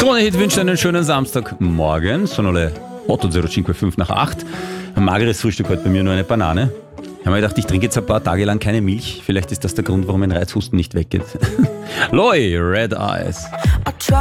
Krone-Hit wünscht einen schönen Samstagmorgen. Sono le 8.05 nach 8. Ein mageres Frühstück heute bei mir, nur eine Banane. Ich habe mir gedacht, ich trinke jetzt ein paar Tage lang keine Milch. Vielleicht ist das der Grund, warum mein Reizhusten nicht weggeht. Loi, Red Eyes.